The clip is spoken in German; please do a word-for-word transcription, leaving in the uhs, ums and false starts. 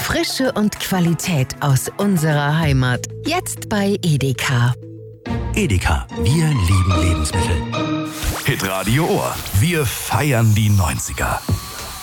Frische und Qualität aus unserer Heimat. Jetzt bei Edeka. Edeka, wir lieben Lebensmittel. Hitradio Ohr. Wir feiern die neunziger.